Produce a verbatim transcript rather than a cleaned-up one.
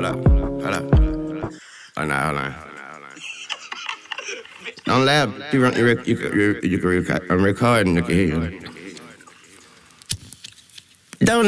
Hold up, hold up. Hold on, hold on. Don't laugh. You, run, you, rec- you, can- you, you can record. I'm recording. You can hear you. Don't